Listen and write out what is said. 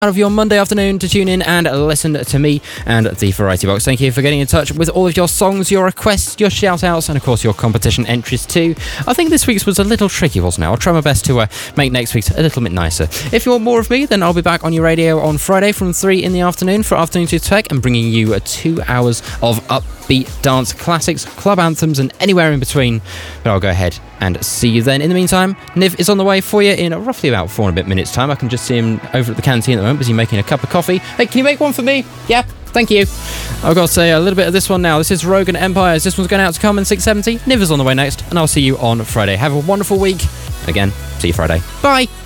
Of your Monday afternoon to tune in and listen to me and the Variety Box. Thank you for getting in touch with all of your songs, your requests, your shout-outs, and of course your competition entries too. I think this week's was a little tricky, wasn't it? I'll try my best to make next week's a little bit nicer. If you want more of me, then I'll be back on your radio on Friday from 3 in the afternoon for Afternoon to Tech and bringing you 2 hours of upbeat dance classics, club anthems, and anywhere in between. But I'll go ahead and see you then. In the meantime, Niv is on the way for you in roughly about 4 and a bit minutes time. I can just see him over at the canteen at the moment, busy making a cup of coffee. Hey, can you make one for me? Yeah, thank you. I've got to say a little bit of this one now. This is Rogan Empires. This one's going out to Carmen 670. Niv is on the way next, and I'll see you on Friday. Have a wonderful week. Again, see you Friday. Bye.